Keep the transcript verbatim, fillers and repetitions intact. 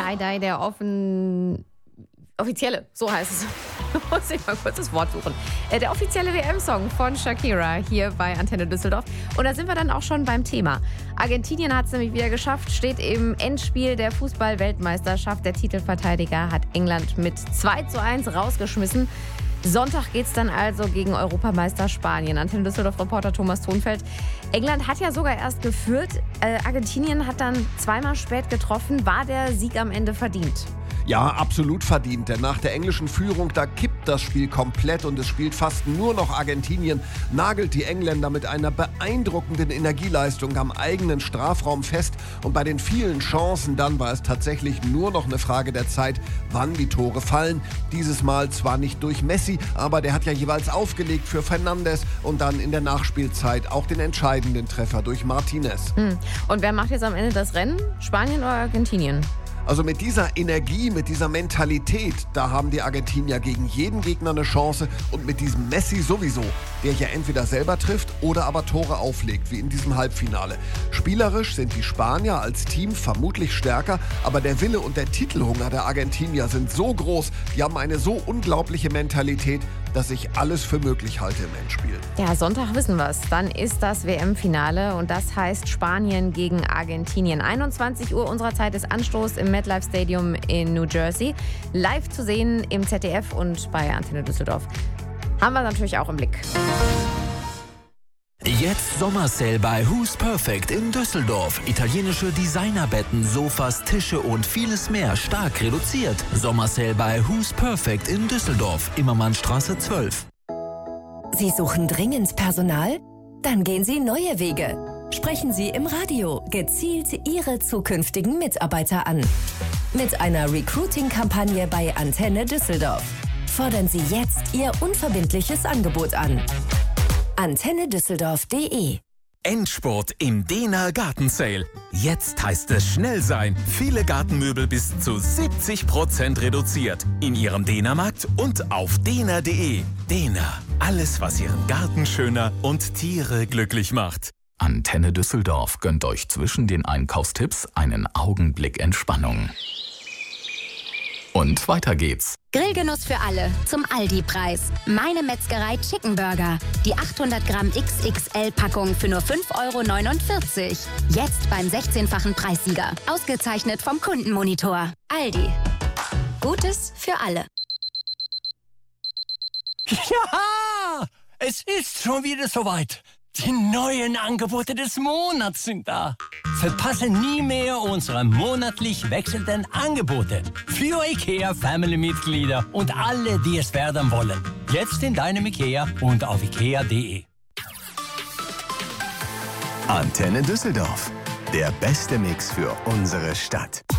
Die Die, der offen... offizielle, so heißt es. Muss ich mal kurz das Wort suchen. Der offizielle W M-Song von Shakira hier bei Antenne Düsseldorf. Und da sind wir dann auch schon beim Thema. Argentinien hat es nämlich wieder geschafft, steht im Endspiel der Fußball-Weltmeisterschaft. Der Titelverteidiger hat England mit zwei zu eins rausgeschmissen. Sonntag geht es dann also gegen Europameister Spanien. Antenne Düsseldorf-Reporter Thomas Thonfeld. England hat ja sogar erst geführt. Äh, Argentinien hat dann zweimal spät getroffen. War der Sieg am Ende verdient? Ja, absolut verdient, denn nach der englischen Führung, da kippt das Spiel komplett und es spielt fast nur noch Argentinien, nagelt die Engländer mit einer beeindruckenden Energieleistung am eigenen Strafraum fest und bei den vielen Chancen dann war es tatsächlich nur noch eine Frage der Zeit, wann die Tore fallen. Dieses Mal zwar nicht durch Messi, aber der hat ja jeweils aufgelegt für Fernandes und dann in der Nachspielzeit auch den entscheidenden Treffer durch Martinez. Hm. Und wer macht jetzt am Ende das Rennen? Spanien oder Argentinien? Also mit dieser Energie, mit dieser Mentalität, da haben die Argentinier gegen jeden Gegner eine Chance und mit diesem Messi sowieso, der ja entweder selber trifft oder aber Tore auflegt, wie in diesem Halbfinale. Spielerisch sind die Spanier als Team vermutlich stärker, aber der Wille und der Titelhunger der Argentinier sind so groß, die haben eine so unglaubliche Mentalität, dass ich alles für möglich halte im Endspiel. Ja, Sonntag wissen wir es. Dann ist das W M-Finale und das heißt Spanien gegen Argentinien. einundzwanzig Uhr unserer Zeit ist Anstoß im MetLife Stadium in New Jersey. Live zu sehen im Z D F und bei Antenne Düsseldorf. Haben wir natürlich auch im Blick. Jetzt Sommersale bei Who's Perfect in Düsseldorf. Italienische Designerbetten, Sofas, Tische und vieles mehr stark reduziert. Sommersale bei Who's Perfect in Düsseldorf, Immermannstraße zwölf. Sie suchen dringend Personal? Dann gehen Sie neue Wege. Sprechen Sie im Radio gezielt Ihre zukünftigen Mitarbeiter an. Mit einer Recruiting-Kampagne bei Antenne Düsseldorf. Fordern Sie jetzt Ihr unverbindliches Angebot an. Antenne Düsseldorf punkt de. Endspurt im Dehner Gartensale. Jetzt heißt es schnell sein. Viele Gartenmöbel bis zu siebzig Prozent reduziert. In Ihrem Dehnermarkt und auf dehner punkt de. Dehner. Alles, was Ihren Garten schöner und Tiere glücklich macht. Antenne Düsseldorf gönnt euch zwischen den Einkaufstipps einen Augenblick Entspannung. Und weiter geht's. Grillgenuss für alle zum Aldi-Preis. Meine Metzgerei Chicken Burger. Die achthundert Gramm X X L-Packung für nur fünf Euro neunundvierzig. Jetzt beim sechzehnfachen Preissieger. Ausgezeichnet vom Kundenmonitor. Aldi. Gutes für alle. Ja, es ist schon wieder soweit. Die neuen Angebote des Monats sind da. Verpasse nie mehr unsere monatlich wechselnden Angebote. Für IKEA-Family-Mitglieder und alle, die es werden wollen. Jetzt in deinem IKEA und auf ikea punkt de. Antenne Düsseldorf. Der beste Mix für unsere Stadt.